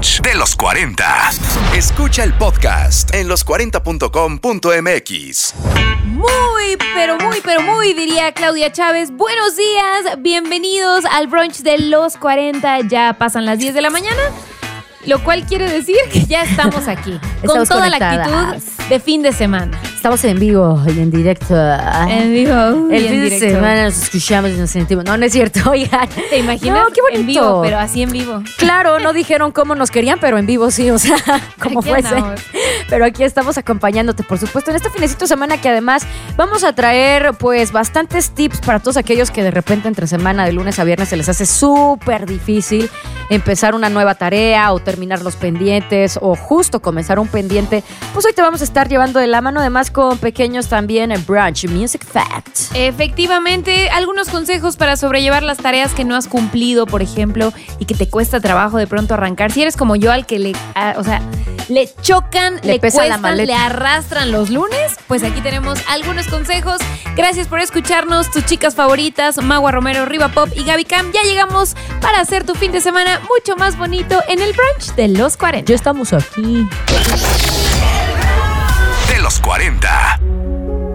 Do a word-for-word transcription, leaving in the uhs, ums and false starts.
brunch de los cuarenta. Escucha el podcast en los cuarenta punto com punto m x. Muy, pero muy, pero muy, diría Claudia Chávez. Buenos días, bienvenidos al brunch de los cuarenta. Ya pasan las diez de la mañana, lo cual quiere decir que ya estamos aquí. Estamos con toda conectadas. la actitud de fin de semana. Estamos en vivo y en directo. En vivo. El y en fin de directo. semana nos escuchamos y nos sentimos. No, no es cierto, oigan. ¿Te imaginas? No, qué bonito. En vivo, pero así en vivo. Claro, no dijeron cómo nos querían, pero en vivo sí, o sea, como Aquí fuese. andamos. Pero aquí estamos acompañándote, por supuesto, en este finecito de semana que además vamos a traer pues bastantes tips para todos aquellos que de repente entre semana, de lunes a viernes, se les hace súper difícil empezar una nueva tarea o terminar los pendientes o justo comenzar un pendiente. Pues hoy te vamos a estar llevando de la mano, además con pequeños también en Brunch Music Fact. Efectivamente, algunos consejos para sobrellevar las tareas que no has cumplido, por ejemplo, y que te cuesta trabajo de pronto arrancar. Si eres como yo, al que le, a, o sea, le chocan, Le le, pesa la cuestan, maleta. le arrastran los lunes, pues aquí tenemos algunos consejos. Gracias por escucharnos, tus chicas favoritas, Magua Romero, Riva Pop y Gaby Cam. Ya llegamos para hacer tu fin de semana mucho más bonito en el brunch de los cuarenta. Ya estamos aquí. De los cuarenta.